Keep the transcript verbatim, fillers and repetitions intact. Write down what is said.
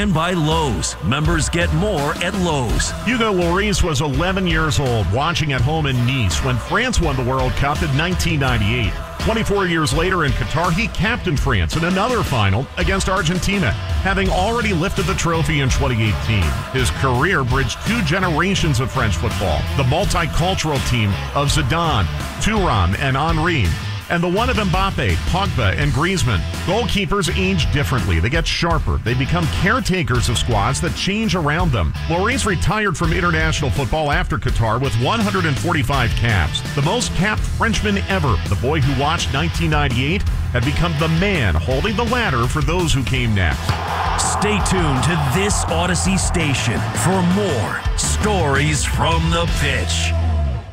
and by Lowe's. Members get more at Lowe's. Hugo Lloris was eleven years old watching at home in Nice when France won the World Cup in nineteen ninety-eight. twenty-four years later in Qatar, he captained France in another final against Argentina, having already lifted the trophy in twenty eighteen. His career bridged two generations of French football, the multicultural team of Zidane, Thuram, and Henry, and the one of Mbappe, Pogba, and Griezmann. Goalkeepers age differently. They get sharper. They become caretakers of squads that change around them. Lloris retired from international football after Qatar with one hundred forty-five caps. The most capped Frenchman ever. The boy who watched nineteen ninety-eight had become the man holding the ladder for those who came next. Stay tuned to this Odyssey station for more Stories from the Pitch.